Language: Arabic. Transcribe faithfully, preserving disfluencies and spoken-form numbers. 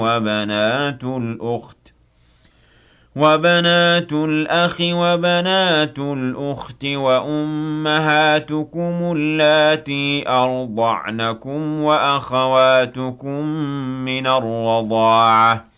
وبنات الأخت وبنات الأخ وبنات الأخت وأمهاتكم اللاتي أرضعنكم وأخواتكم من الرضاعة